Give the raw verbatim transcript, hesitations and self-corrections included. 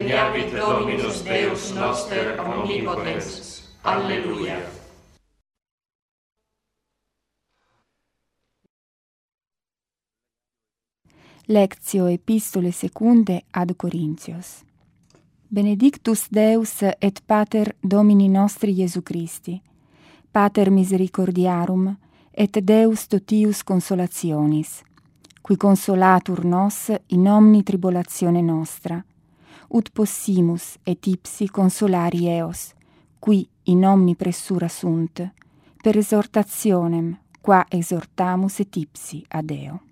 Veniamit Dominus Deus noster omnipotens. Alleluia. Lectio Epistole secunde ad Corinthios. Benedictus Deus et Pater Domini nostri Iesu Christi, Pater misericordiarum et Deus totius consolationis, qui consolatur nos in omni tribulatione nostra, ut possimus et ipsi consolari eos, qui in omni pressura sunt, per exhortationem qua exhortamus et ipsi ad Deo.